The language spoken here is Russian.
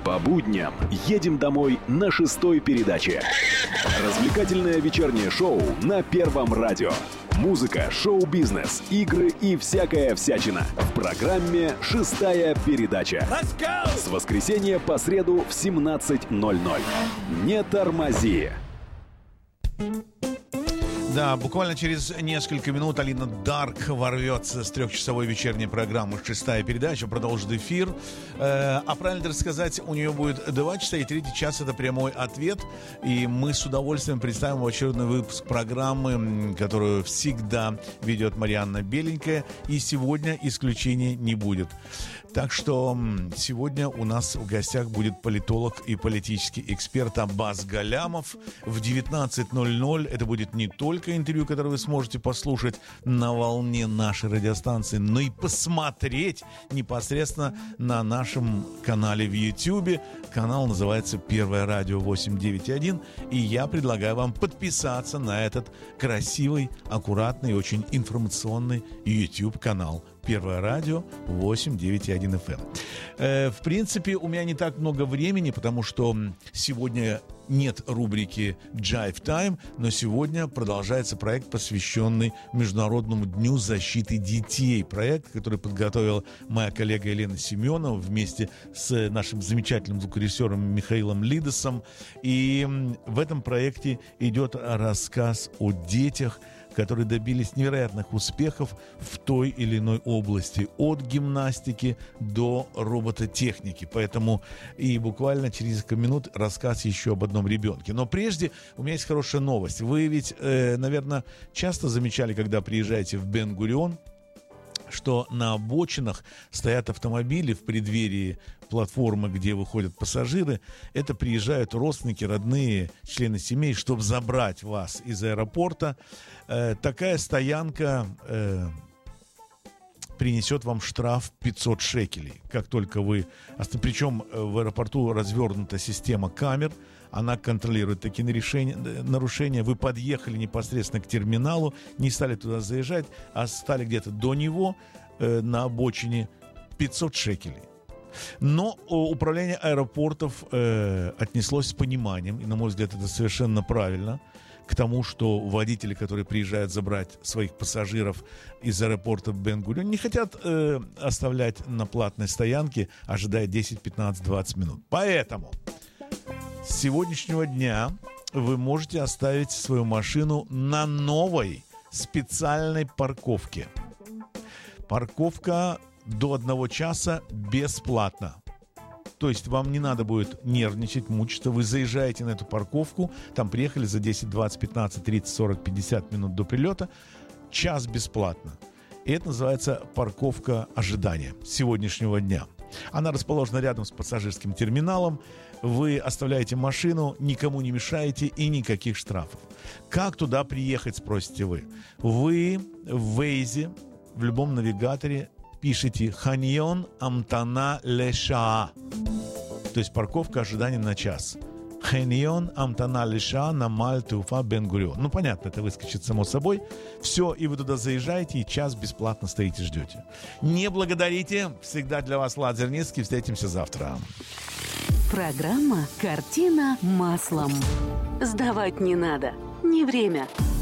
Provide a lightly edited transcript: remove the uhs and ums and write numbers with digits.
По будням едем домой на 6-й передаче. Развлекательное вечернее шоу на Первом радио. Музыка, шоу-бизнес, игры и всякая всячина. В программе «Шестая передача». С воскресенья по среду в 17:00. Не тормози. Да, буквально через несколько минут Алина Дарк ворвется с трехчасовой вечерней программы «Шестая передача», продолжит эфир. А правильно рассказать, у нее будет 2 часа, и 3-й час — это прямой ответ. И мы с удовольствием представим очередной выпуск программы, которую всегда ведет Марианна Беленькая. И сегодня исключения не будет. Так что сегодня у нас в гостях будет политолог и политический эксперт Аббас Галямов. В 19:00 это будет не только интервью, которое вы сможете послушать на волне нашей радиостанции, но и посмотреть непосредственно на нашем канале в YouTube. Канал называется «Первое радио 891». И я предлагаю вам подписаться на этот красивый, аккуратный и очень информационный YouTube-канал «Первое радио 891 FM». В принципе, у меня не так много времени, потому что сегодня нет рубрики Jive Time, но сегодня продолжается проект, посвященный Международному дню защиты детей. Проект, который подготовила моя коллега Елена Семенова вместе с нашим замечательным звукорежиссером Михаилом Лидосом. И в этом проекте идет рассказ о детях, которые добились невероятных успехов в той или иной области, от гимнастики до робототехники. Поэтому и буквально через несколько минут рассказ еще об одном ребенке. Но прежде у меня есть хорошая новость. Вы ведь, наверное, часто замечали, когда приезжаете в Бен-Гурион, что на обочинах стоят автомобили в преддверии платформы, где выходят пассажиры. Это приезжают родственники, родные, члены семей, чтобы забрать вас из аэропорта. Такая стоянка принесет вам штраф 500 шекелей, как только вы... Причем в аэропорту развернута система камер, она контролирует такие нарушения. Вы подъехали непосредственно к терминалу, не стали туда заезжать, а стали где-то до него, на обочине, 500 шекелей. Но управление аэропортов отнеслось с пониманием, и, на мой взгляд, это совершенно правильно, к тому, что водители, которые приезжают забрать своих пассажиров из аэропорта Бен-Гурион, не хотят оставлять на платной стоянке, ожидая 10, 15, 20 минут. Поэтому с сегодняшнего дня вы можете оставить свою машину на новой специальной парковке. Парковка до 1 часа бесплатно. То есть вам не надо будет нервничать, мучиться. Вы заезжаете на эту парковку, там приехали за 10, 20, 15, 30, 40, 50 минут до прилета. Час бесплатно. И это называется парковка ожидания сегодняшнего дня. Она расположена рядом с пассажирским терминалом. Вы оставляете машину, никому не мешаете и никаких штрафов. Как туда приехать, спросите вы? Вы в Waze, в любом навигаторе пишите «Ханьон Амтана Леша». То есть парковка ожидания на час. Ханьон Амтана Леша на Маль-Туфа Бен-Гурион. Ну, понятно, это выскочит само собой. Все, и вы туда заезжаете, и час бесплатно стоите, ждете. Не благодарите. Всегда для вас Влад Зерницкий. Встретимся завтра. Программа «Картина маслом». Сдавать не надо. Не время.